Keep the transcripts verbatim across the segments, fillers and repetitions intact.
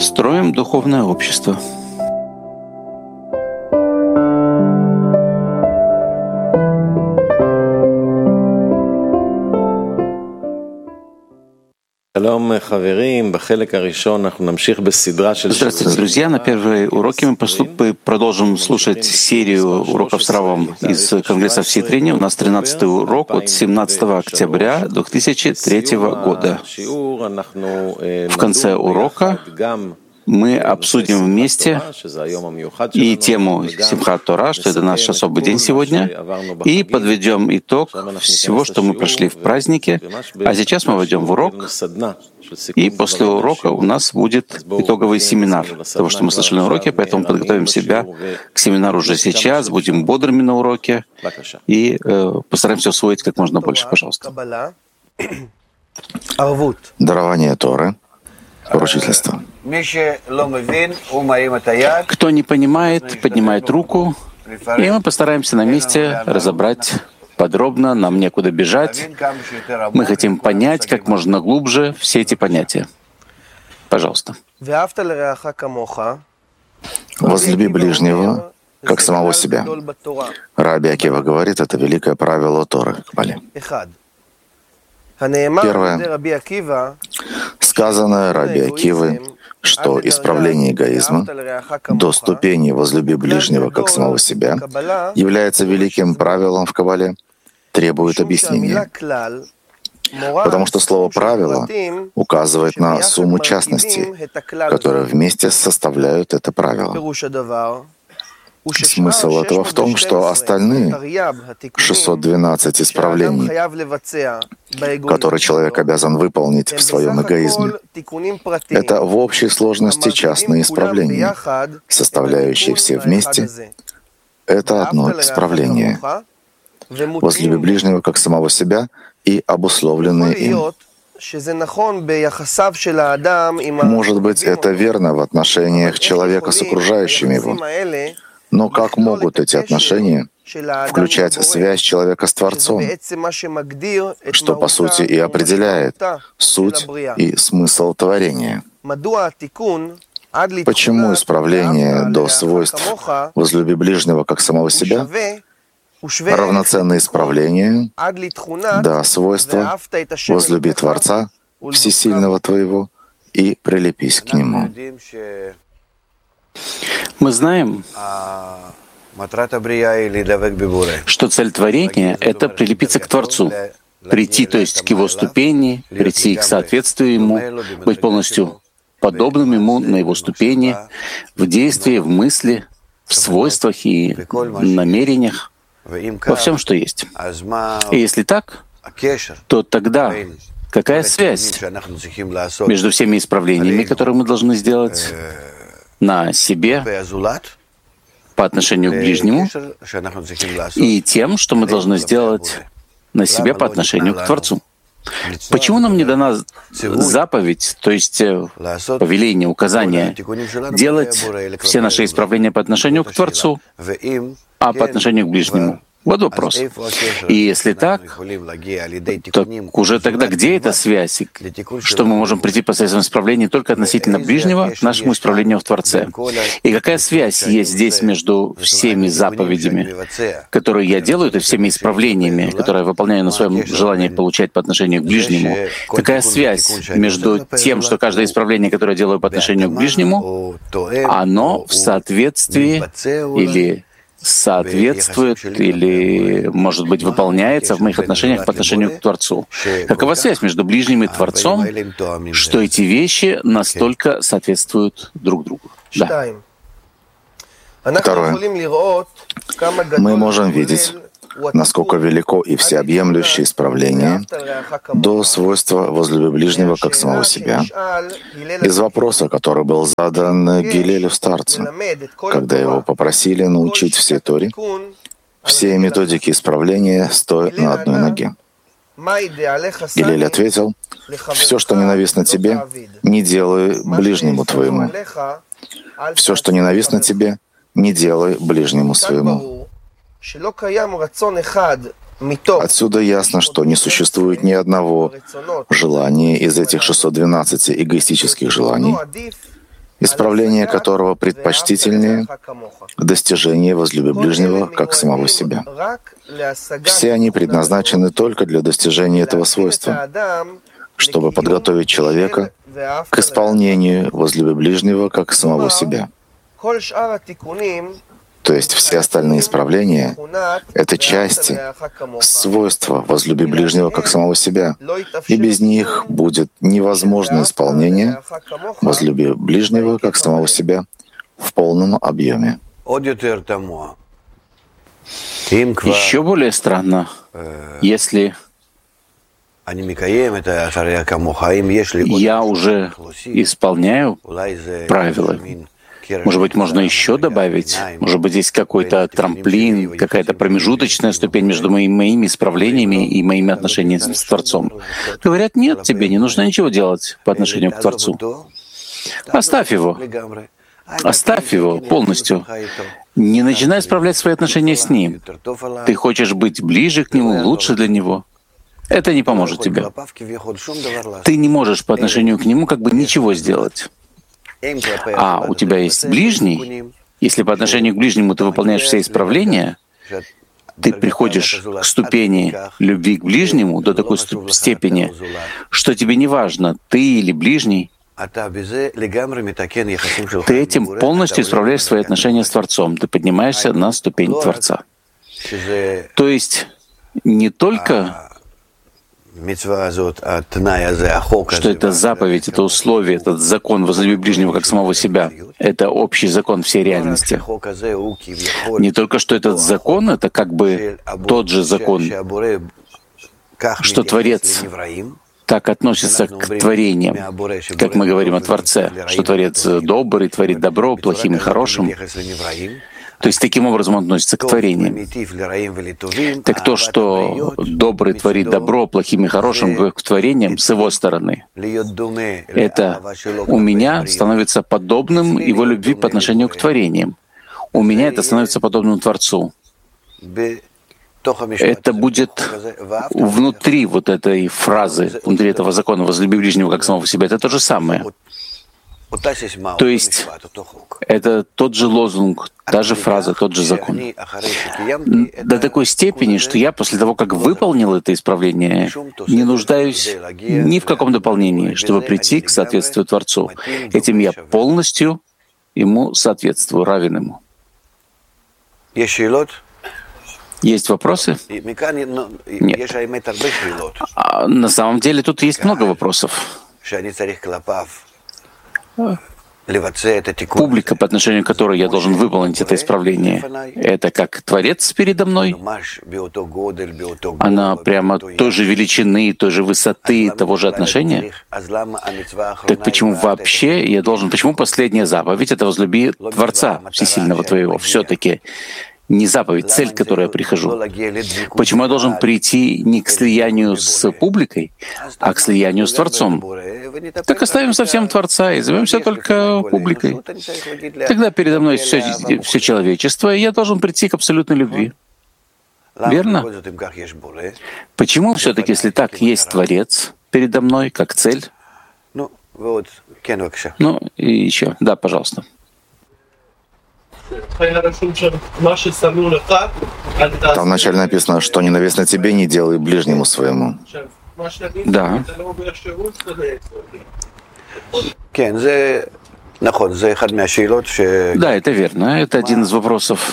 Строим духовное общество. Здравствуйте, друзья! На первые уроки мы продолжим слушать серию уроков с Равом из Конгресса в Ситрине. У нас тринадцатый урок от семнадцатого октября две тысячи третьего года. В конце урока мы обсудим вместе и тему Симхат Тора, что это наш особый день сегодня, и подведем итог всего, что мы прошли в празднике. А сейчас мы войдем в урок, и после урока у нас будет итоговый семинар того, что мы слышали на уроке, поэтому подготовим себя к семинару уже сейчас, будем бодрыми на уроке и э, постараемся усвоить как можно больше. Пожалуйста. Дарование Торы, поручительство. Кто не понимает, поднимает руку, и мы постараемся на месте разобрать подробно, нам некуда бежать. Мы хотим понять как можно глубже все эти понятия. Пожалуйста. Возлюби ближнего, как самого себя. Раби Акива говорит, это великое правило Торы в Кабале. Первое. Сказанное Раби Акивы, что исправление эгоизма до ступени «возлюби ближнего, как самого себя» является великим правилом в Кабале, требует объяснения. Потому что слово «правило» указывает на сумму частностей, которые вместе составляют это правило. Смысл этого в том, что остальные шестьсот двенадцать исправлений, которые человек обязан выполнить в своем эгоизме, это в общей сложности частные исправления, составляющие все вместе. Это одно исправление. Возлюби ближнего как самого себя и обусловленные им. Может быть, это верно в отношениях человека с окружающим его. Но как могут эти отношения включать связь человека с Творцом, что, по сути, и определяет суть и смысл творения? Почему исправление до свойств «возлюби ближнего, как самого себя» равноценно исправлению до свойства «возлюби Творца, всесильного твоего, и прилепись к Нему»? Мы знаем, что цель творения — это прилепиться к Творцу, прийти, то есть к Его ступени, прийти к соответствию Ему, быть полностью подобным Ему на Его ступени, в действии, в мысли, в свойствах и намерениях, во всем, что есть. И если так, то тогда какая связь между всеми исправлениями, которые мы должны сделать на себе по отношению к ближнему, и тем, что мы должны сделать на себе по отношению к Творцу? Почему нам не дана заповедь, то есть повеление, указание, делать все наши исправления по отношению к Творцу, а по отношению к ближнему? Вот вопрос. И если так, то уже тогда где эта связь? Что мы можем прийти посредством исправления только относительно ближнего к нашему исправлению в Творце? И какая связь есть здесь между всеми заповедями, которые я делаю, и всеми исправлениями, которые я выполняю на своем желании получать по отношению к ближнему? Какая связь между тем, что каждое исправление, которое я делаю по отношению к ближнему, оно в соответствии или соответствует или, может быть, выполняется в моих отношениях по отношению к Творцу? Какова связь между ближним и Творцом, что эти вещи настолько соответствуют друг другу? Да. Второе. Мы можем видеть, насколько велико и всеобъемлющее исправление до свойства «возлюби ближнего, как самого себя» из вопроса, который был задан Гилелю старцу, когда его попросили научить все Торе, все методики исправления стоя на одной ноге. Гилель ответил: «Все, что ненавистно тебе, не делай ближнему твоему. Все, что ненавистно тебе, не делай ближнему своему». Отсюда ясно, что не существует ни одного желания из этих шестисот двенадцати эгоистических желаний, исправление которого предпочтительнее достижения возлюби ближнего как самого себя. Все они предназначены только для достижения этого свойства, чтобы подготовить человека к исполнению возлюби ближнего как самого себя. То есть все остальные исправления — это части свойства возлюби ближнего как самого себя, и без них будет невозможно исполнение возлюби ближнего как самого себя в полном объеме. Еще более странно, если я уже исполняю правила. Может быть, можно еще добавить? Может быть, здесь какой-то трамплин, какая-то промежуточная ступень между моими, моими исправлениями и моими отношениями с Творцом? Говорят, нет, тебе не нужно ничего делать по отношению к Творцу. Оставь его. Оставь его полностью. Не начинай исправлять свои отношения с ним. Ты хочешь быть ближе к нему, лучше для него. Это не поможет тебе. Ты не можешь по отношению к нему как бы ничего сделать. А у тебя есть ближний, если по отношению к ближнему ты выполняешь все исправления, ты приходишь к ступени любви к ближнему до такой степени, что тебе не важно, ты или ближний, ты этим полностью исправляешь свои отношения с Творцом, ты поднимаешься на ступень Творца. То есть не только что это заповедь, это условие, этот закон возлюби ближнего как самого себя, это общий закон всей реальности. Не только что этот закон, это как бы тот же закон, что Творец так относится к творениям, как мы говорим о Творце, что Творец добрый, творит добро, плохим и хорошим. То есть таким образом он относится к творениям. Так то, что добрый творит добро, плохим и хорошим к творениям с его стороны, это у меня становится подобным его любви по отношению к творениям. У меня это становится подобным Творцу. Это будет внутри вот этой фразы, внутри этого закона «возлюби ближнего как самого себя». Это то же самое. То есть это тот же лозунг, та же фраза, тот же закон. До такой степени, что я после того, как выполнил это исправление, не нуждаюсь ни в каком дополнении, чтобы прийти к соответствию Творцу. Этим я полностью ему соответствую, равен ему. Есть вопросы? Нет. А на самом деле тут есть много вопросов. Публика, по отношению к которой я должен выполнить это исправление, это как Творец передо мной. Она прямо той же величины, той же высоты, того же отношения. Так почему вообще я должен... Почему последняя заповедь — это возлюби Творца Всесильного твоего? Все-таки не заповедь, цель, к которой я прихожу. Почему я должен прийти не к слиянию с публикой, а к слиянию с Творцом? Так оставим совсем Творца и займемся только публикой. Тогда передо мной все, все человечество, и я должен прийти к абсолютной любви. Верно? Почему все-таки, если так, есть Творец передо мной как цель? Ну и еще. Да, пожалуйста. Там вначале написано, что ненавистно тебе, не делай ближнему своему. Да. Да, это верно. Это один из вопросов.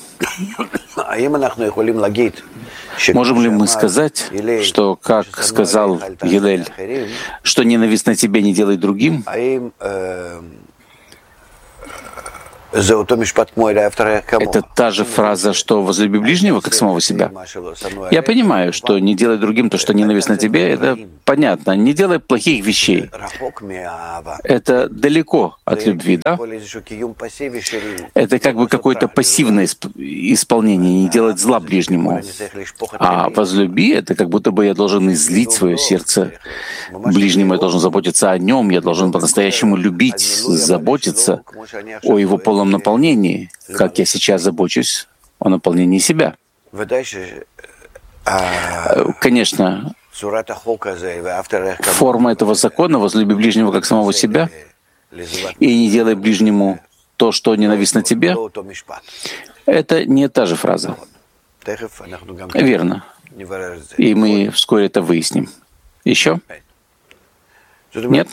Можем ли мы сказать, что, как сказал Гилель, что ненавистно тебе, не делай другим? Это та же фраза, что «возлюби ближнего, как самого себя». Я понимаю, что не делай другим то, что ненавистно тебе, это понятно. Не делай плохих вещей. Это далеко от любви, да? Это как бы какое-то пассивное исполнение, не делать зла ближнему. А возлюби — это как будто бы я должен излить свое сердце ближнему, я должен заботиться о нем, я должен по-настоящему любить, заботиться о его полном наполнении, как я сейчас забочусь о наполнении себя. Конечно, форма этого закона «возлюби ближнего как самого себя» и не делай ближнему то, что ненавистно тебе, это не та же фраза. Верно. И мы вскоре это выясним. Еще? Нет?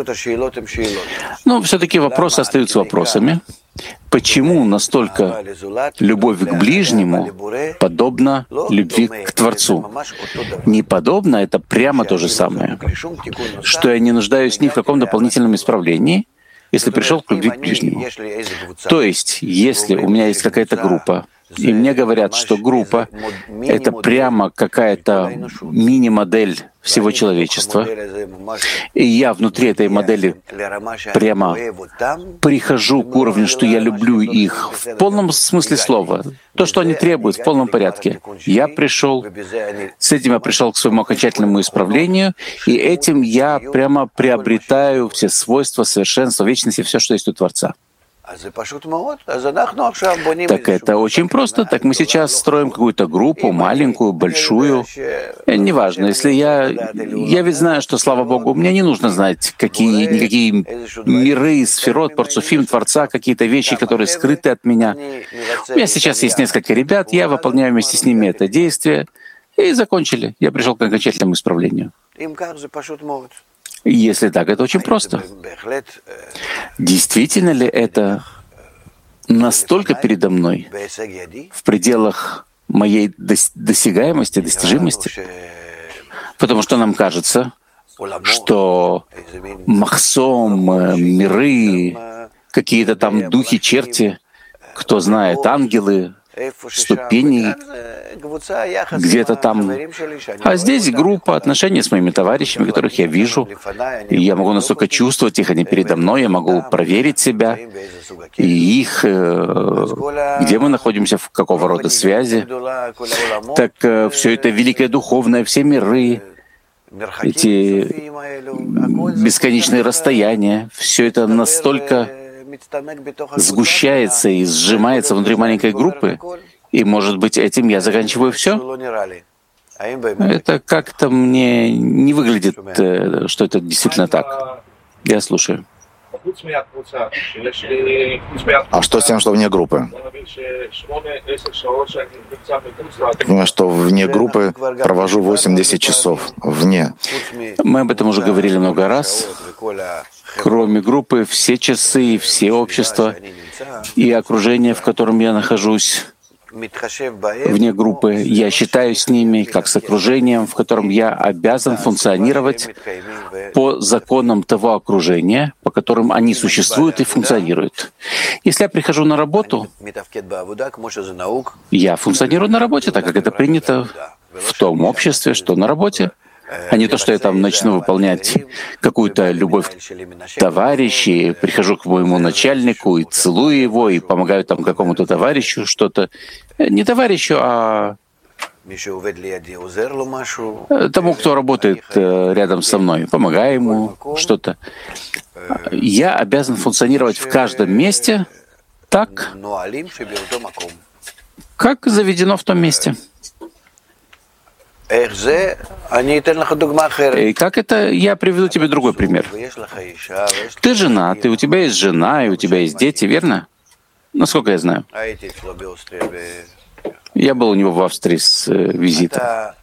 Но все-таки вопросы остаются вопросами. Почему настолько любовь к ближнему подобна любви к Творцу? Не подобно, это прямо то же самое, что я не нуждаюсь ни в каком дополнительном исправлении, если пришел к любви к ближнему. То есть, если у меня есть какая-то группа, и мне говорят, что группа — это прямо какая-то мини-модель всего человечества, и я внутри этой модели прямо прихожу к уровню, что я люблю их в полном смысле слова, то, что они требуют, в полном порядке. Я пришел, с этим я пришел к своему окончательному исправлению, и этим я прямо приобретаю все свойства, совершенства, вечности, все, что есть у Творца. Так это очень просто. Так мы сейчас строим какую-то группу, маленькую, большую. Неважно, если я... Я ведь знаю, что, слава Богу, мне не нужно знать, какие, никакие миры, сферот, парцуфим, Творца, какие-то вещи, которые скрыты от меня. У меня сейчас есть несколько ребят, я выполняю вместе с ними это действие. И закончили. Я пришел к окончательному исправлению. Если так, это очень просто. Действительно ли это настолько передо мной, в пределах моей досягаемости, достижимости? Потому что нам кажется, что махсом, миры, какие-то там духи, черти, кто знает, ангелы, ступени где-то там. А здесь группа, отношения с моими товарищами, которых я вижу. И я могу настолько чувствовать их, они передо мной, я могу проверить себя и их, где мы находимся, в какого рода связи. Так все это великое духовное, все миры, эти бесконечные расстояния, все это настолько сгущается и сжимается внутри маленькой группы, и, может быть, этим я заканчиваю все? Это как-то мне не выглядит, что это действительно так. Я слушаю. А что с тем, что вне группы? Думаю, что вне группы провожу восемь-десять часов. Вне. Мы об этом уже говорили много раз. Кроме группы, все часы, все общества и окружение, в котором я нахожусь, вне группы, я считаю с ними как с окружением, в котором я обязан функционировать по законам того окружения, по которым они существуют и функционируют. Если я прихожу на работу, я функционирую на работе, так как это принято в том обществе, что на работе, а не то, что я там начну выполнять какую-то любовь к товарищу, прихожу к моему начальнику и целую его, и помогаю там какому-то товарищу что-то. Не товарищу, а тому, кто работает рядом со мной. Помогаю ему что-то. Я обязан функционировать в каждом месте так, как заведено в том месте. И как это? Я приведу тебе другой пример. Ты женат, и у тебя есть жена, и у тебя есть дети, верно? Насколько я знаю. Я был у него в Австрии с визитом.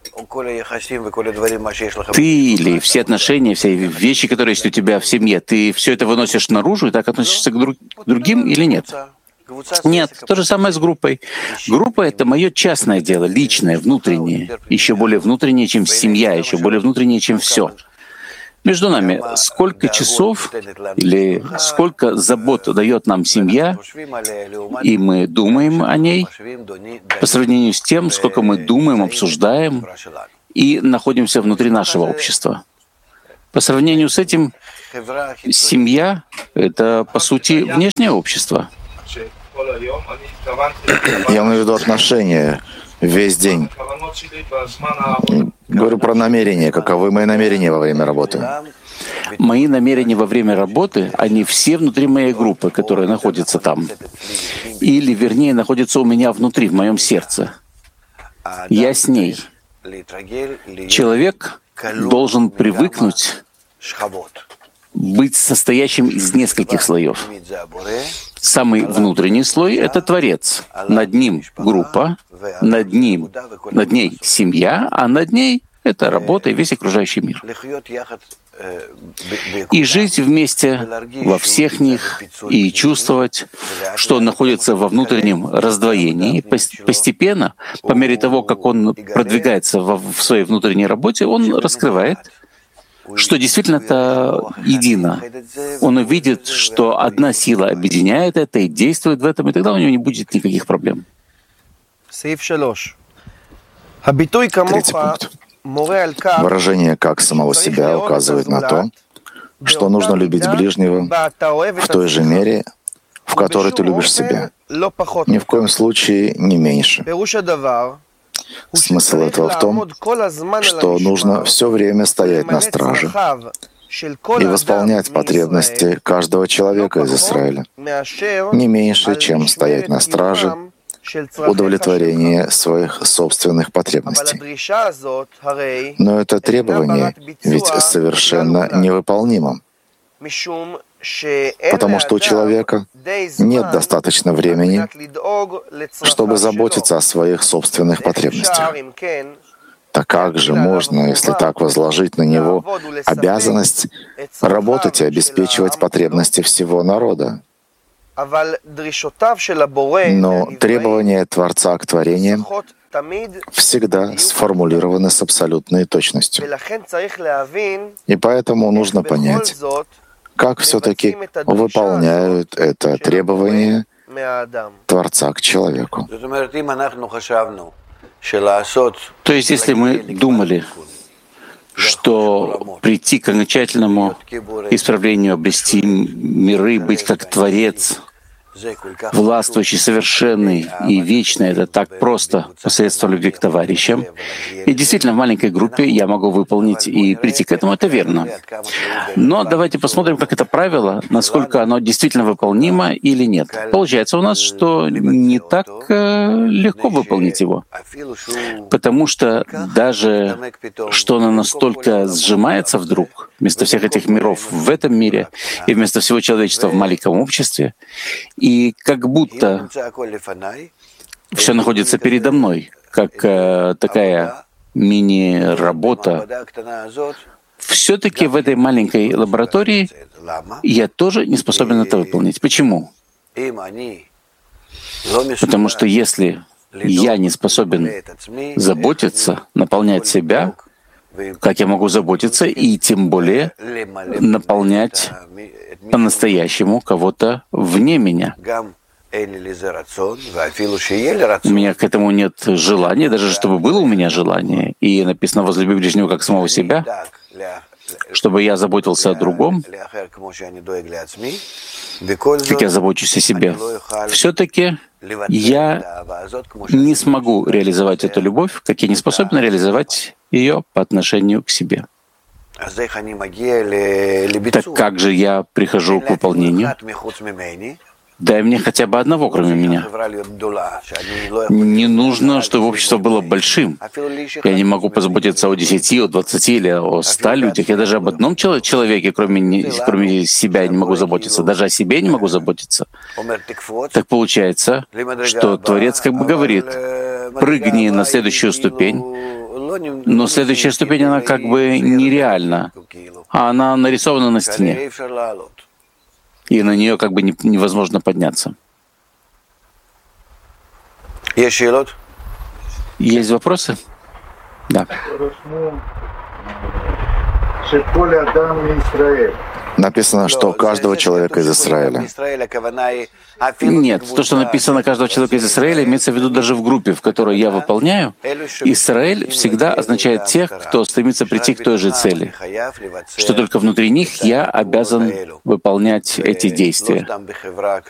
Ты или все отношения, все вещи, которые есть у тебя в семье, ты все это выносишь наружу и так относишься к, друг, к другим или нет? Нет, то же самое с группой. Группа — это мое частное дело, личное, внутреннее, еще более внутреннее, чем семья, еще более внутреннее, чем все. Между нами сколько часов или сколько забот дает нам семья, и мы думаем о ней, по сравнению с тем, сколько мы думаем, обсуждаем и находимся внутри нашего общества. По сравнению с этим, семья — это, по сути, внешнее общество. Я имею в виду отношения весь день. Говорю про намерения. Каковы мои намерения во время работы? Мои намерения во время работы, они все внутри моей группы, которая находится там. Или, вернее, находится у меня внутри, в моем сердце. Я с ней. Человек должен привыкнуть быть состоящим из нескольких слоев. Самый внутренний слой — это Творец. Над ним группа, над ним, над ней семья, а над ней — это работа и весь окружающий мир. И жить вместе во всех них, и чувствовать, что он находится во внутреннем раздвоении. Постепенно, по мере того, как он продвигается в своей внутренней работе, он раскрывает, что действительно это едино. Он увидит, что одна сила объединяет это и действует в этом, и тогда у него не будет никаких проблем. Третий пункт. Выражение «как самого себя» указывает на то, что нужно любить ближнего в той же мере, в которой ты любишь себя. Ни в коем случае не меньше. Смысл этого в том, что нужно все время стоять на страже и восполнять потребности каждого человека из Израиля, не меньше, чем стоять на страже удовлетворение своих собственных потребностей. Но это требование ведь совершенно невыполнимо, потому что у человека нет достаточно времени, чтобы заботиться о своих собственных потребностях. Так как же можно, если так, возложить на него обязанность работать и обеспечивать потребности всего народа? Но требования Творца к творениям всегда сформулированы с абсолютной точностью. И поэтому нужно понять, как все-таки выполняют это требование Творца к человеку. То есть, если мы думали, что прийти к окончательному исправлению, обрести миры, быть как Творец, властвующий, совершенный и вечный — это так просто посредством любви к товарищам. И действительно, в маленькой группе я могу выполнить и прийти к этому, это верно. Но давайте посмотрим, как это правило, насколько оно действительно выполнимо или нет. Получается у нас, что не так легко выполнить его, потому что даже что оно настолько сжимается вдруг, вместо всех этих миров в этом мире и вместо всего человечества в маленьком обществе, и как будто все находится передо мной, как э, такая мини-работа. Все-таки в этой маленькой лаборатории я тоже не способен это выполнить. Почему? Потому что если я не способен заботиться, наполнять себя, как я могу заботиться и тем более наполнять по-настоящему кого-то вне меня? У меня к этому нет желания, даже чтобы было у меня желание. И написано «возлюби ближнего как самого себя», чтобы я заботился о другом, как я забочусь о себе. Все-таки я не смогу реализовать эту любовь, как я не способен реализовать ее по отношению к себе. Так как же я прихожу к выполнению? Дай мне хотя бы одного, кроме меня. Не нужно, чтобы общество было большим. Я не могу позаботиться о десяти, о двадцати или о ста людях. Я даже об одном человеке, кроме, кроме себя, не могу заботиться. Даже о себе не могу заботиться. Так получается, что Творец как бы говорит: прыгни на следующую ступень, но следующая ступень, она как бы нереальна, а она нарисована на стене. И на нее как бы невозможно подняться. Есть вопросы? Да. Написано, что каждого человека из Израиля. Нет, то, что написано каждого человека из Израиля, имеется в виду даже в группе, в которой я выполняю. Израиль всегда означает тех, кто стремится прийти к той же цели, что только внутри них я обязан выполнять эти действия.